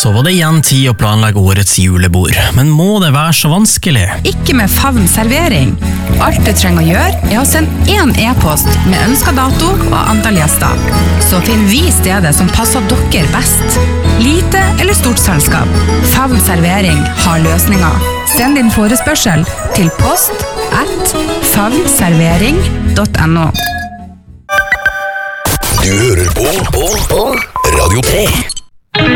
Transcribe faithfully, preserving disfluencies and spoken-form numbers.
Så var det igjen tid å planlegge årets julebord, men må det være så vanskelig? Ikke med Favn servering. Alt du trenger å gjøre er å sende en e-post med ønsket dato og antall gjester. Så finner vi stedet som passer dere best. Lite eller stort selskap. Favn servering har løsninger. Send din forespørsel til post at favnservering punktum no. Du hører på, på, på Radio tre.